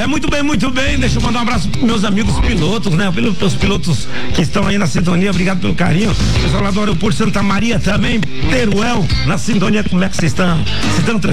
muito bem. Deixa eu mandar um abraço pros meus amigos pilotos, né? Pelos pilotos que estão aí na sintonia, obrigado pelo carinho. Pessoal lá do aeroporto Santa Maria também, Teruel, na sintonia, como é que vocês estão? Vocês estão tranquilos?